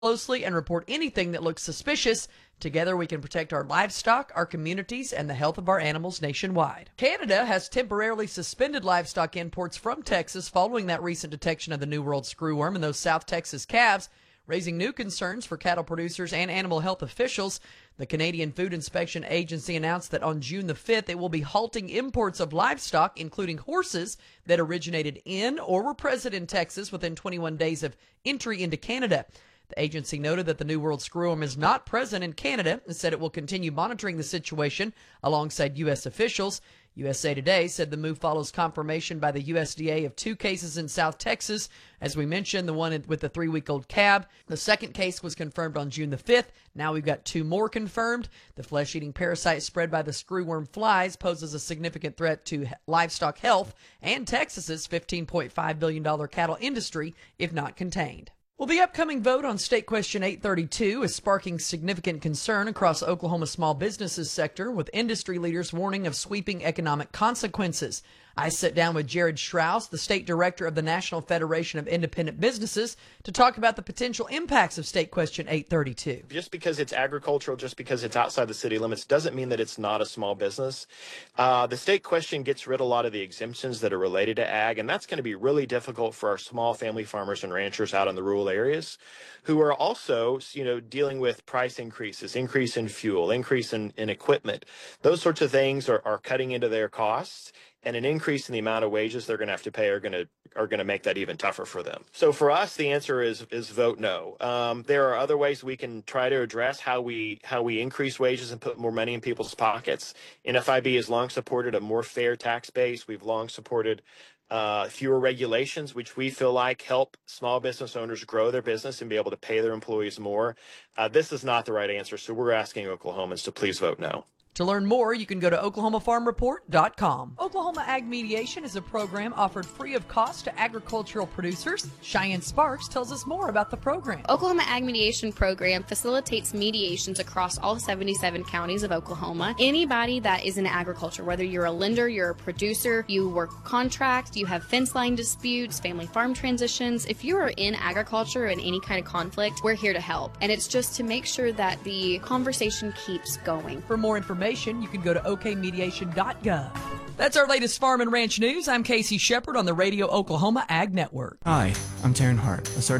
closely and report anything that looks suspicious. Together we can protect our livestock, our communities, and the health of our animals nationwide. Canada has temporarily suspended livestock imports from Texas following that recent detection of the New World screwworm in those South Texas calves, raising new concerns for cattle producers and animal health officials. The Canadian Food Inspection Agency announced that on June the 5th, it will be halting imports of livestock, including horses that originated in or were present in Texas within 21 days of entry into Canada. The agency noted that the New World screwworm is not present in Canada and said it will continue monitoring the situation alongside U.S. officials. USA Today said the move follows confirmation by the USDA of 2 cases in South Texas. As we mentioned, the one with the 3-week-old calf. The second case was confirmed on June the 5th. Now we've got 2 more confirmed. The flesh-eating parasite spread by the screwworm flies poses a significant threat to livestock health and Texas's $15.5 billion cattle industry if not contained. Well, the upcoming vote on State Question 832 is sparking significant concern across Oklahoma's small businesses sector, with industry leaders warning of sweeping economic consequences. I sit down with Jared Strauss, the state director of the National Federation of Independent Businesses, to talk about the potential impacts of State Question 832. Just because it's agricultural, just because it's outside the city limits, doesn't mean that it's not a small business. The state question gets rid of a lot of the exemptions that are related to ag, and that's going to be really difficult for our small family farmers and ranchers out in the rural areas who are also, dealing with price increases, increase in fuel, increase in equipment. Those sorts of things are cutting into their costs. And an increase in the amount of wages they're going to have to pay are going to make that even tougher for them. So for us, the answer is vote no. There are other ways we can try to address how we increase wages and put more money in people's pockets. NFIB has long supported a more fair tax base. We've long supported fewer regulations, which we feel like help small business owners grow their business and be able to pay their employees more. This is not the right answer, so we're asking Oklahomans to please vote no. To learn more, you can go to OklahomaFarmReport.com. Oklahoma Ag Mediation is a program offered free of cost to agricultural producers. Cheyenne Sparks tells us more about the program. Oklahoma Ag Mediation Program facilitates mediations across all 77 counties of Oklahoma. Anybody that is in agriculture, whether you're a lender, you're a producer, you work contract, you have fence line disputes, family farm transitions, if you are in agriculture and any kind of conflict, we're here to help. And it's just to make sure that the conversation keeps going. For more information, you can go to okmediation.gov. That's our latest farm and ranch news. I'm Casey Shepard on the Radio Oklahoma Ag Network. Hi, I'm Taryn Hart, a